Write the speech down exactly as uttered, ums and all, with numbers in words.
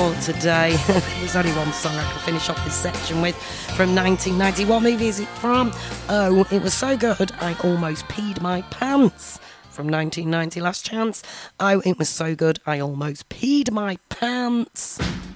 for today. There's only one song I can finish off this section with from nineteen ninety. What movie is it from? Oh, it was so good I almost peed my pants. From nineteen ninety, Last Chance. Oh, it was so good I almost peed my pants.